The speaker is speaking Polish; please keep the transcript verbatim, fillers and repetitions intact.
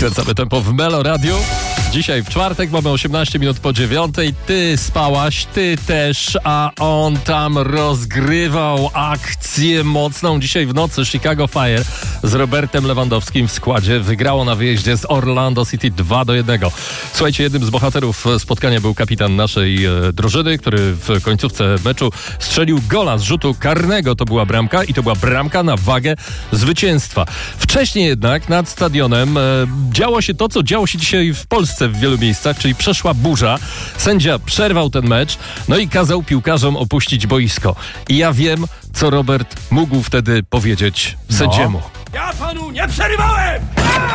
Skręcamy tempo w Melo Radio. Dzisiaj w czwartek, mamy osiemnaście minut po dziewiątej. Ty spałaś, ty też, a on tam rozgrywał akcję mocną. Dzisiaj w nocy Chicago Fire z Robertem Lewandowskim w składzie wygrało na wyjeździe z Orlando City dwa do jednego. Słuchajcie, jednym z bohaterów spotkania był kapitan naszej e, drużyny, który w końcówce meczu strzelił gola z rzutu karnego. To była bramka i to była bramka na wagę zwycięstwa. Wcześniej jednak nad stadionem e, działo się to, co działo się dzisiaj w Polsce w wielu miejscach, czyli przeszła burza. Sędzia przerwał ten mecz, no i kazał piłkarzom opuścić boisko. I ja wiem, co Robert mógł wtedy powiedzieć sędziemu. Ja panu nie przerywałem!